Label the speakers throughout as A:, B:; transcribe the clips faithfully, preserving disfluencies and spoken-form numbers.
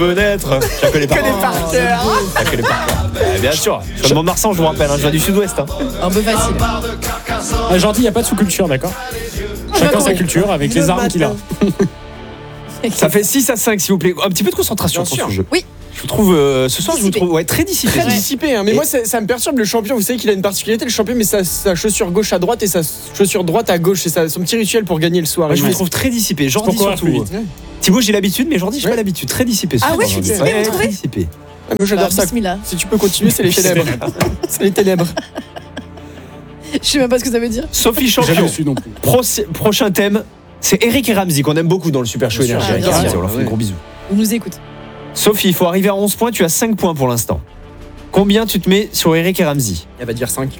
A: Peut-être. Je la connais pas.
B: Connais par cœur.
A: Je la connais par cœur. Ouais, bien sûr. Je suis de Mont-de-Marsan, je vous rappelle. Hein, je viens du sud-ouest. Hein.
C: Un peu facile.
D: Ah, gentil, il n'y a pas de sous-culture, d'accord. Chacun sa culture avec les armes qu'il a.
A: Ça fait six à cinq, s'il vous plaît. Un petit peu de concentration
B: Bien
A: sur ce
B: sûr.
A: jeu.
C: Oui.
A: Je vous trouve, euh, ce soir,
C: Dissipé.
A: je vous trouve ouais, très dissipé.
B: Très dissipé, hein. Mais
A: Et-
B: moi ça, ça me perturbe le champion. Vous savez qu'il a une particularité, le champion, mais sa, sa chaussure gauche à droite et sa chaussure droite à gauche. C'est ça, son petit rituel pour gagner le soir.
A: Moi,
B: Et
A: je
B: je
A: vous
B: fais-
A: trouve très dissipé. Jordi
D: Pourquoi
A: surtout.
D: plus vite
A: Thibaut, j'ai l'habitude, mais Jordi, j'ai
B: Ouais.
A: pas l'habitude. Très dissipé. ce
C: Ah
A: soir,
C: ouais, je suis
A: Jordi.
C: dissipé, vous
A: très
C: trouvez
A: dissipé.
B: Ah, moi j'adore
C: Bah,
B: ça.
C: bismillah.
B: Si tu peux continuer, c'est les ténèbres. C'est les ténèbres.
C: Je sais même pas ce que ça veut dire.
A: Sophie
D: Jamais
A: Champion.
D: su non plus.
A: Pro- prochain thème, c'est Eric et Ramsey qu'on aime beaucoup dans le Super Show
B: Bien
A: Énergie.
C: sûr.
A: Eric
C: Ah,
A: et
C: bien
A: Ramsey,
C: sûr.
A: on leur fait
B: Ouais.
A: des gros bisous.
C: On nous écoute.
A: Sophie, il faut arriver à onze points. Tu as cinq points pour l'instant. Combien tu te mets sur Eric et Ramsey?
B: Elle va dire cinq.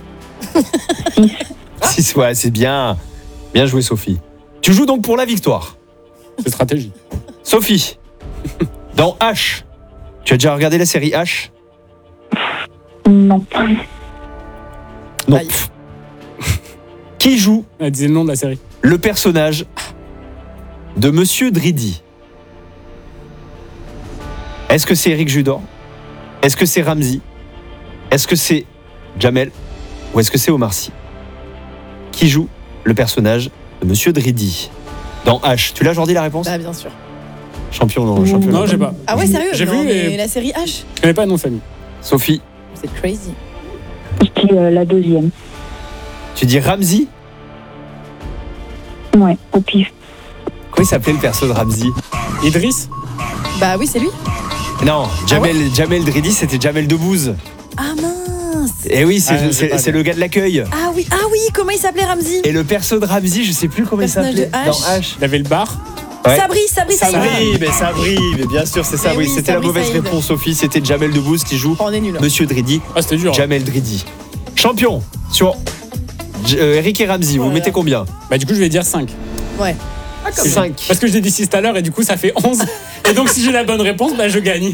A: six, ouais, c'est bien. Bien joué, Sophie. Tu joues donc pour la victoire.
D: C'est stratégie.
A: Sophie, dans H, tu as déjà regardé la série H?
E: Non.
A: Non.
C: Aïe.
A: Qui joue
D: Elle disait le nom de la série.
A: le personnage de Monsieur Dridi? Est-ce que c'est Eric Judor? Est-ce que c'est Ramsey? Est-ce que c'est Jamel? Ou est-ce que c'est Omar Sy? Qui joue le personnage de Monsieur Dridi dans H? Tu l'as, Jordi, la réponse?
C: Bah, bien sûr.
A: Champion, non, champion.
D: Non, j'ai pas.
C: Ah ouais, sérieux?
D: J'ai
C: Non,
D: vu
C: mais
D: et-
C: la série H,
D: Je connais pas le nom de famille.
A: Sophie,
C: c'est crazy.
E: Je dis euh, la deuxième.
A: tu dis Ramsey?
E: Ouais, au pif.
A: Comment il s'appelait le perso de Ramsey?
D: Idriss.
C: Bah oui, c'est lui.
A: Non, Jamel, Jamel Dridi, c'était Jamel Debbouze.
C: Ah mince.
A: Et oui, c'est
D: Ah, j'ai
A: c'est-
D: pas
A: c'est
D: vu.
A: le gars de l'accueil.
C: Ah oui, ah oui, comment il s'appelait Ramsey?
A: Et le perso de Ramsey, je sais plus comment il
C: Personnage
A: s'appelait.
C: de H.
A: Dans H.
D: Il avait le bar.
A: Ouais.
C: Sabri, Sabri, Saïd.
A: Sabri, mais Sabri, mais bien sûr, c'est Sabri.
C: Eh oui,
A: C'était la
C: Sabri
A: mauvaise
C: Saïd.
A: réponse, Sophie. C'était Jamel Debbouze qui joue
C: Oh, on est nul.
A: Monsieur Dridi.
D: Ah, c'était dur.
A: Jamel Dridi. Champion sur J- euh, Eric et Ramsey. Vous
C: Oh là
A: mettez
C: là.
A: combien?
D: Bah, du coup, je vais dire cinq.
C: Ouais.
A: cinq.
D: Parce que je l'ai dit six tout à l'heure et du coup, ça fait onze. Et donc, si j'ai la bonne réponse, bah, je gagne.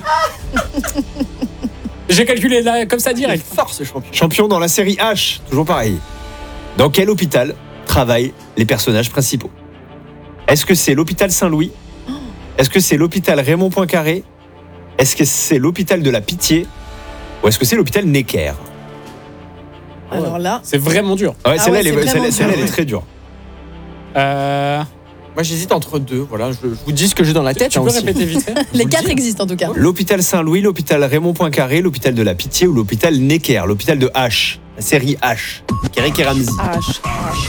D: J'ai calculé là, comme ça direct.
B: Fort ce champion.
A: Champion dans la série H. Toujours pareil. Dans quel hôpital travaillent les personnages principaux? Est-ce que c'est l'hôpital Saint-Louis? Est-ce que c'est l'hôpital Raymond Poincaré? Est-ce que c'est l'hôpital de la Pitié? Ou est-ce que c'est l'hôpital Necker?
C: Alors là,
D: C'est vraiment dur.
A: Ouais,
C: Ah
A: celle-là,
C: ouais,
A: elle, est-
C: c'est vraiment
A: celle-là, celle-là,
C: dur.
A: elle est très dure.
D: Euh,
B: Moi j'hésite entre deux. Voilà, je, je vous dis ce que j'ai dans la tête.
D: tu
B: hein,
D: peux
B: aussi.
D: répéter vite fait?
C: les
B: le
C: quatre
B: dis.
C: existent en tout cas.
A: L'hôpital Saint-Louis, l'hôpital Raymond Poincaré, l'hôpital de la Pitié ou l'hôpital Necker? L'hôpital de H. La série H. Eric et Ramsey.
C: H.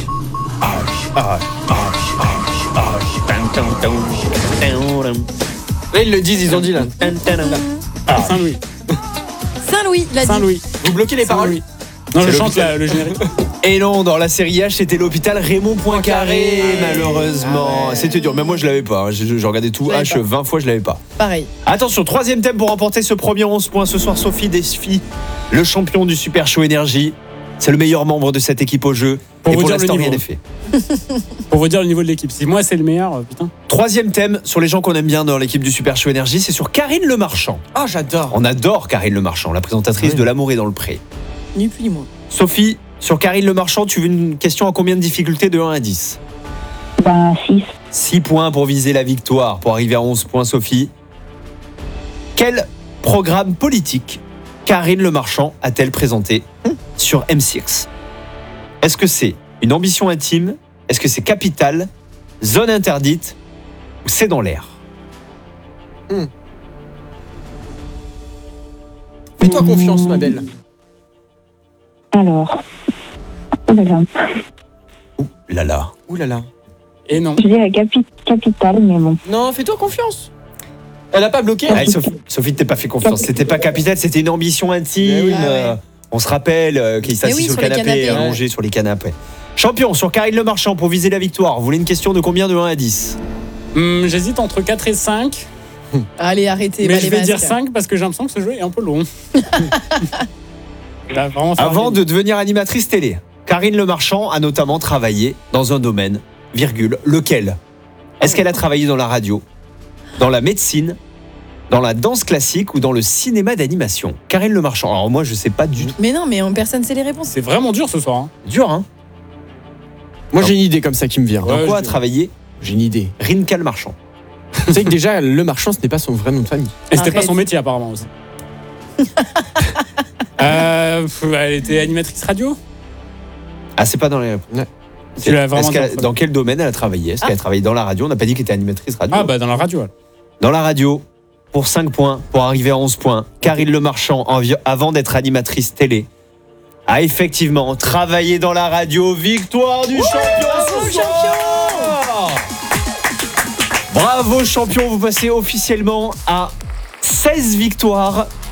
B: Là ils le disent, ils ont dit là.
D: Saint-Louis.
C: Saint-Louis, l'a dit.
D: Saint-Louis.
B: Vous bloquez les paroles.
D: Saint-Louis. Non, je
A: C'est
D: chante
A: l'hôpital.
D: la- le générique.
A: Et non, dans la série H, c'était l'hôpital Raymond Poincaré,
B: Poincaré.
A: malheureusement.
B: Ah ouais.
A: C'était dur, mais moi je l'avais pas. hein. Je, je regardais tout
C: Je l'avais
A: H
C: pas.
A: vingt fois, je l'avais pas.
C: Pareil.
A: Attention, troisième thème pour remporter ce premier onze points. Ce soir, Sophie défie le champion du Super Show Énergie. C'est le meilleur membre de cette équipe au jeu.
D: Pour
A: Et
D: vous
A: pour
D: dire le
A: l'instant, rien
D: niveau.
A: n'est fait.
D: Pour vous dire le niveau de l'équipe. Si moi, c'est le meilleur, euh, putain.
A: Troisième thème sur les gens qu'on aime bien dans l'équipe du Super Show Énergie, c'est sur Karine Le Marchand.
B: Ah j'adore.
A: On adore Karine Le Marchand, la présentatrice
B: Oui.
A: de L'amour est dans le pré.
C: Ni plus ni moins.
A: Sophie, sur Karine Le Marchand, tu veux une question à combien de difficulté de un à dix?
E: Ben, six.
A: six points pour viser la victoire, pour arriver à onze points, Sophie. Quel programme politique Karine Le Marchand a-t-elle présenté sur M six? Est-ce que c'est une ambition intime? Est-ce que c'est Capital? Zone interdite? Ou c'est dans l'air?
B: Fais-toi confiance ma belle.
E: Alors. Oh là là.
A: Là là.
B: Ouh là là.
D: Et non.
E: Je dirais capi- capitale, mais bon.
B: Non, fais-toi confiance. Elle a pas bloqué.
A: Ah, Sophie, Sophie, t'es pas fait confiance. C'était pas Capital, c'était une ambition intime.
B: Mais oui.
C: Ah ouais.
A: Euh, On se rappelle euh, qu'il s'assit
C: oui,
A: sur le
C: sur les
A: canapé,
C: canapés,
A: allongé sur les canapés. Champion, sur Karine Le Marchand, pour viser la victoire, vous voulez une question de combien de un à dix?
D: Hum, J'hésite entre quatre et cinq.
C: Allez, arrêtez.
D: Mais
C: bah,
D: je
C: les
D: vais dire
C: masques.
D: cinq parce que j'ai l'impression que ce jeu est un peu long. Il va vraiment falloir
A: Avant
D: gagner.
A: de devenir animatrice télé, Karine Le Marchand a notamment travaillé dans un domaine, virgule, lequel? Est-ce qu'elle a travaillé dans la radio, dans la médecine, dans la danse classique ou dans le cinéma d'animation? Karine Le Marchand. Alors moi, je sais pas du tout.
C: Mais non, mais on- personne sait les réponses.
D: C'est vraiment dur ce soir. hein.
A: Dur, hein?
B: Moi j'ai une idée comme ça qui me vient.
A: Dans
D: Ouais,
A: quoi
D: je
A: a
D: dis-
A: travaillé
B: J'ai une idée.
A: Rinka Le Marchand?
B: Tu sais que déjà, Le Marchand, ce n'est pas son vrai nom de famille.
D: Et c'était pas
C: Arrête.
D: son métier apparemment aussi. euh, pff, elle était animatrice radio.
A: Ah, c'est pas dans les.
D: Tu l'as vraiment
A: Est-ce qu'elle-
D: dans-
A: dans quel domaine elle a travaillé Est-ce qu'elle a travaillé dans la radio? On n'a pas dit qu'elle était animatrice radio.
D: Ah bah dans la radio. alors.
A: Dans la radio, pour cinq points, pour arriver à onze points, Karine Le Marchand, envi- avant d'être animatrice télé, a effectivement travaillé dans la radio. Victoire du champion ce soir. Bravo champion, vous passez officiellement à seize victoires